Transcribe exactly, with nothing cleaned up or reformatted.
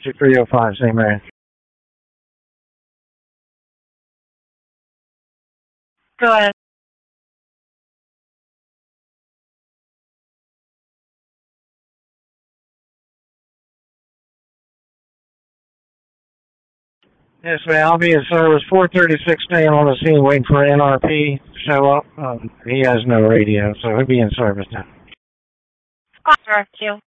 two three oh five, Saint Mary. Go ahead. Yes, ma'am. I'll be in service. four thirty-six a.m. on the scene waiting for N R P to show up. Um, he has no radio, so he'll be in service now. Thank you.